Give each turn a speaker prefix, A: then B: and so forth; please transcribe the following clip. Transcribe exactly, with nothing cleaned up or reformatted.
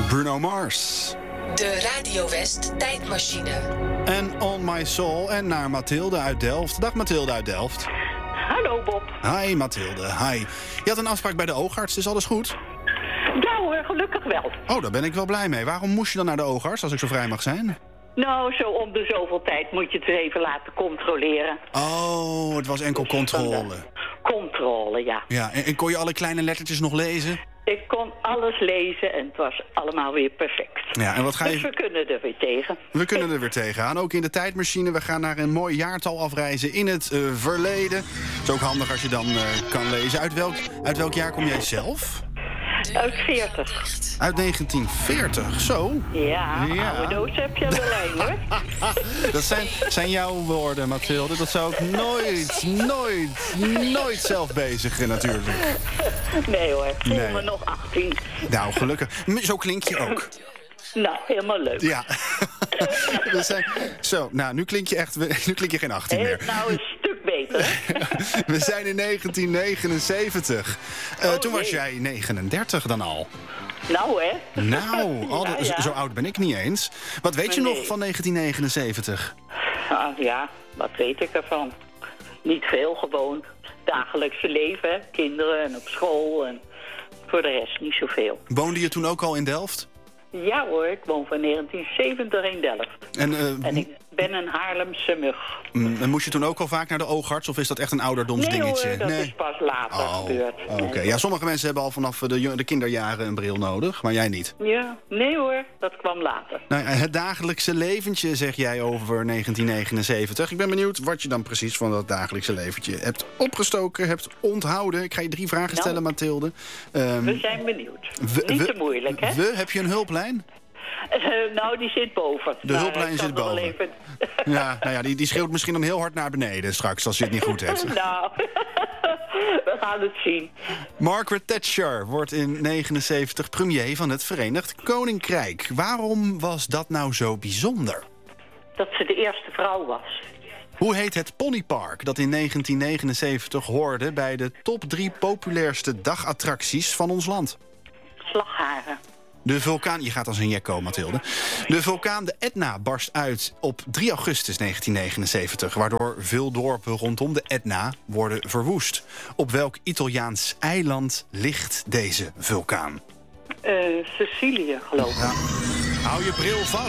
A: Bruno Mars.
B: De Radio West tijdmachine.
A: En On My Soul en naar Mathilde uit Delft. Dag Mathilde uit Delft.
C: Hallo Bob.
A: Hi Mathilde, hi. Je had een afspraak bij de oogarts, is alles goed?
C: Ja hoor, gelukkig wel.
A: Oh, daar ben ik wel blij mee. Waarom moest je dan naar de oogarts, als ik zo vrij mag zijn?
C: Nou, zo om de zoveel tijd moet je het even laten controleren.
A: Oh, het was enkel controle.
C: Controle, ja.
A: Ja, en, en kon je alle kleine lettertjes nog lezen?
C: Ik kon alles lezen en het was allemaal weer perfect.
A: Ja, en wat ga je...
C: Dus we kunnen er weer tegen.
A: We kunnen er weer tegenaan, ook in de tijdmachine. We gaan naar een mooi jaartal afreizen in het uh, verleden. Het is ook handig als je dan uh, kan lezen. Uit welk, uit welk jaar kom jij zelf?
C: Uit veertig.
A: Uit negentien veertig, zo.
C: Ja,
A: Ja.
C: oude doos heb je aan de lijn, hoor.
A: Dat zijn, zijn jouw woorden, Mathilde. Dat zou ik nooit, nooit, nooit zelf bezigen, natuurlijk.
C: Nee hoor, ik voel
A: Nee.
C: me nog achttien.
A: Nou, gelukkig. Zo klink je ook.
C: Nou, helemaal leuk.
A: Ja. We zijn, zo, nou, nu klink je echt, nu klink je geen achttien
C: Hey,
A: meer.
C: nou een stuk beter, hè?
A: We zijn in negentien negenenzeventig. Uh,
C: Oh,
A: toen was
C: jee.
A: jij negenendertig dan al.
C: Nou, hè?
A: Nou, al
C: Ja,
A: de-
C: ja.
A: zo oud ben ik niet eens. Wat weet je
C: Nee.
A: nog van negentien negenenzeventig?
C: Ah, ja, wat weet ik ervan? Niet veel, gewoon dagelijkse leven, hè? Kinderen en op school en voor de rest niet zoveel.
A: Woonde je toen ook al in Delft?
C: Ja hoor, ik woon van negentien zeventig in Delft.
A: En, uh,
C: En ik ben een Haarlemse mug.
A: m- en moest je toen ook al vaak naar de oogarts? Of is dat echt een
C: Nee
A: ouderdomsdingetje?
C: hoor, dat is pas later
A: Oh,
C: gebeurd.
A: oké. Ja, sommige mensen hebben al vanaf de, jo- de kinderjaren een bril nodig, maar jij niet.
C: Ja, nee hoor, dat kwam later.
A: Nou, ja, het dagelijkse leventje, zeg jij over negentien negenenzeventig. Ik ben benieuwd wat je dan precies van dat dagelijkse leventje hebt opgestoken, hebt onthouden. Ik ga je drie vragen
C: Nou,
A: stellen, Mathilde. Ehm,
C: We zijn benieuwd.
A: we-
C: Niet
A: we-
C: te moeilijk, hè?
A: We, heb je een hulplijn?
C: Eh, nou, die zit boven.
A: De
C: Maar
A: hulplijn
C: ik kan
A: zit
C: er wel
A: boven.
C: Even...
A: Ja, nou ja, die, die schreeuwt misschien dan heel hard naar beneden straks, als je het niet goed hebt.
C: nou, we gaan het zien.
A: Margaret Thatcher wordt in negenenzeventig premier van het Verenigd Koninkrijk. Waarom was dat nou zo bijzonder?
C: Dat ze de eerste vrouw was.
A: Hoe heet het ponypark dat in negentien negenenzeventig hoorde bij de top drie populairste dagattracties van ons land?
C: Slagharen.
A: De vulkaan, je gaat als een jekko, Mathilde. De vulkaan de Etna barst uit op drie augustus negentien negenenzeventig... waardoor veel dorpen rondom de Etna worden verwoest. Op welk Italiaans eiland ligt deze vulkaan?
C: Eh, Sicilië, geloof ik.
A: Ja. Hou je bril vast.